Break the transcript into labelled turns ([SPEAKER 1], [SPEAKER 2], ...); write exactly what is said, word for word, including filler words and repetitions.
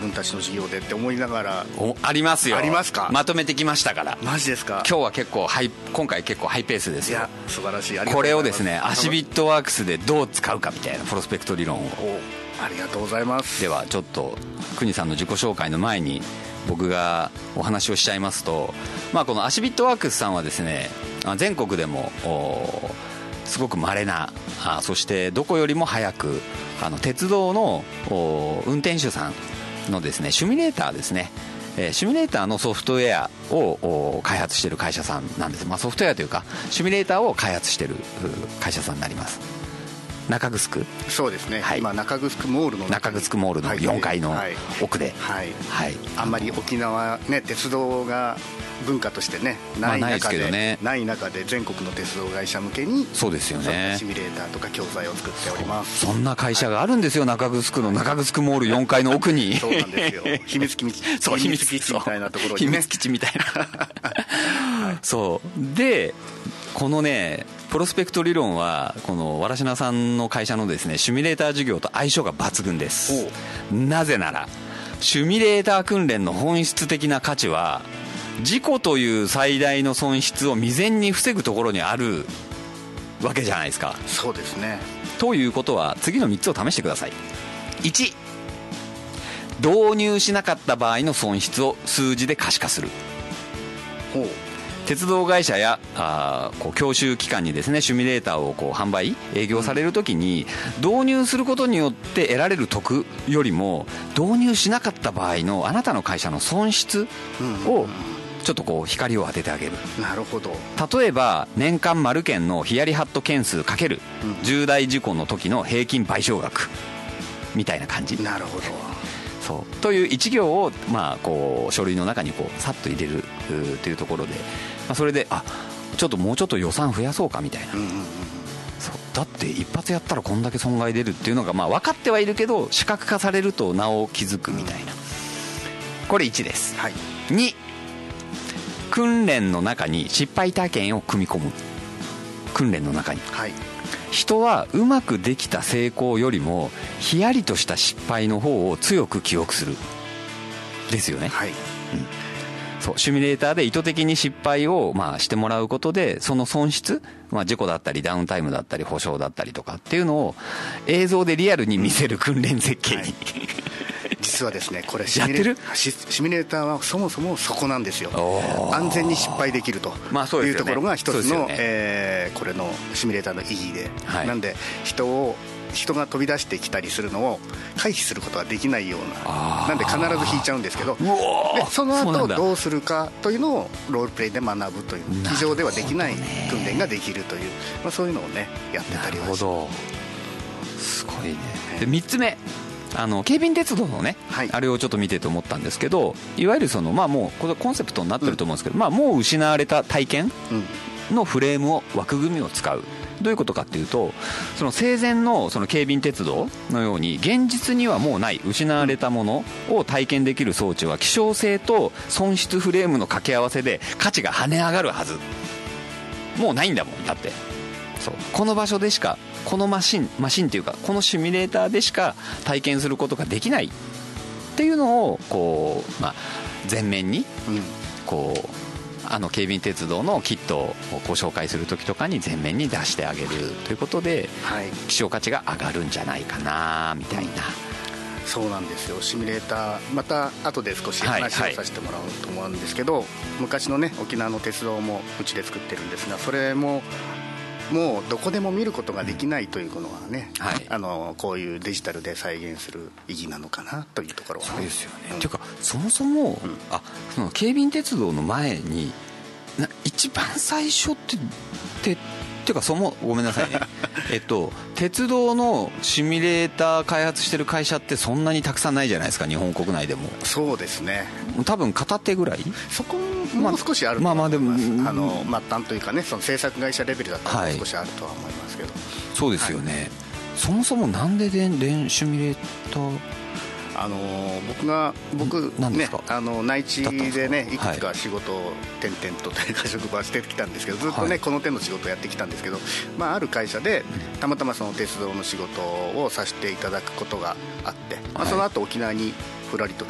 [SPEAKER 1] 分たちの事業でって思いながら。
[SPEAKER 2] おありますよ。
[SPEAKER 1] ありますか。
[SPEAKER 2] まとめてきましたから。
[SPEAKER 1] マジですか。
[SPEAKER 2] 今日は結構ハイ今回結構ハイペースですよ。
[SPEAKER 1] いや素晴らしい。ありがとうございます。
[SPEAKER 2] これをですねアシビットワークスでどう使うかみたいなプロスペクト理論を。
[SPEAKER 1] ありがとうございます。
[SPEAKER 2] ではちょっと国さんの自己紹介の前に僕がお話をしちゃいますと、まあ、このアシビットワークスさんはですね全国でもすごく稀なあそしてどこよりも早くあの鉄道の運転手さんのですねシミュレーターですね、えー、シミュレーターのソフトウェアを開発している会社さんなんです。まあ、ソフトウェアというかシミュレーターを開発している会社さんになります。中城。
[SPEAKER 1] そうですね、はい、今中城モールの
[SPEAKER 2] 中城モールのよんかいの奥で、
[SPEAKER 1] はい
[SPEAKER 2] はい、
[SPEAKER 1] あんまり沖縄ね鉄道が文化としてねない中で、まあ、ないですけどね、ない中で全国の鉄道会社向けに
[SPEAKER 2] そうですよね
[SPEAKER 1] シミュレーターとか教材を作っております。
[SPEAKER 2] そ, そんな会社があるんですよ、はい、中城の中城モールよんかいの奥に
[SPEAKER 1] そうなんですよ。秘密基地そう秘密基地みたいなところに、ね、
[SPEAKER 2] 秘密基地みたいな、はい、そうでこのねプロスペクト理論はこのわらしなさんの会社のですねシミュレーター事業と相性が抜群です。なぜならシミュレーター訓練の本質的な価値は事故という最大の損失を未然に防ぐところにあるわけじゃないですか。
[SPEAKER 1] そうですね。
[SPEAKER 2] ということは次のみっつを試してください。いち、導入しなかった場合の損失を数字で可視化する。
[SPEAKER 1] ほう。
[SPEAKER 2] 鉄道会社やあこう教習機関にですねシミュレーターをこう販売営業されるときに、うん、導入することによって得られる得よりも導入しなかった場合のあなたの会社の損失をちょっとこう光を当ててあげる。
[SPEAKER 1] なるほど。
[SPEAKER 2] 例えば年間丸件のヒヤリハット件数かける重大事故の時の平均賠償額みたいな感じ。
[SPEAKER 1] なるほど。
[SPEAKER 2] そうという一行を、まあ、こう書類の中にこうさっと入れるというところで、まあ、それであちょっともうちょっと予算増やそうかみたいな、うんうんうん、そうだって一発やったらこんだけ損害出るっていうのが、まあ、分かってはいるけど視覚化されるとなお気づくみたいな、これいちです、はい、に訓練の中に失敗体験を組み込む。訓練の中に、はい、人はうまくできた成功よりもヒヤリとした失敗の方を強く記憶するですよね、はい、うん、そうシミュレーターで意図的に失敗をまあしてもらうことでその損失、まあ、事故だったりダウンタイムだったり保証だったりとかっていうのを映像でリアルに見せる訓練設計に、はい、
[SPEAKER 1] 実はですねこれシミュレーター、シミュレーターはそもそもそこなんですよ。安全に失敗できるというところが一つの、ねえー、これのシミュレーターの意義で、はい、なんで人を人が飛び出してきたりするのを回避することができないような、なんで必ず引いちゃうんですけど、でその後どうするかというのをロールプレイで学ぶという、机上ではできない訓練ができるという、まあ、そういうのをねやってたりはします。なるほど、
[SPEAKER 2] すごいね。でみっつめ、あの京浜鉄道のね、はい、あれをちょっと見てて思ったんですけど、いわゆるそのまあもうこれコンセプトになってると思うんですけど、うん、まあもう失われた体験のフレームを枠組みを使う。どういうことかっていうと、その生前のその京浜鉄道のように現実にはもうない失われたものを体験できる装置は希少性と損失フレームの掛け合わせで価値が跳ね上がるはず。もうないんだもん。だってそうこの場所でしか、このマシンマシンっていうかこのシミュレーターでしか体験することができないっていうのをこう、まあ、前面にこうあの京浜鉄道のキットをご紹介する時とかに前面に出してあげるということで、はい、希少価値が上がるんじゃないかなみたいな、うん、
[SPEAKER 1] そうなんですよ。シミュレーターまた後で少し話をさせてもらおうと思うんですけど、はいはい、昔のね沖縄の鉄道もうちで作ってるんですが、それももうどこでも見ることができないというのはね、はい、あのこういうデジタルで再現する意義なのかなというところは、ね、
[SPEAKER 2] そうですよね、うん、ていうかそもそも、うん、あその京浜鉄道の前にな一番最初ってってっていうかそもごめんなさいねえっと鉄道のシミュレーター開発してる会社ってそんなにたくさんないじゃないですか、日本国内でも。
[SPEAKER 1] そうですね、
[SPEAKER 2] 多分片手ぐらい、
[SPEAKER 1] そこもう少しあると思います。
[SPEAKER 2] まあまあでも
[SPEAKER 1] あの末端というかね、その制作会社レベルだったらもう少しあるとは思いますけど、はい、
[SPEAKER 2] そうですよね、はい、そもそもなんで電電シミュレーター
[SPEAKER 1] あの僕が僕ねあの内地でねいくつか仕事を転々とというか職場してきたんですけど、ずっとねこの手の仕事をやってきたんですけど、まあある会社でたまたまその鉄道の仕事をさせていただくことがあって、まあその後沖縄にふらりと来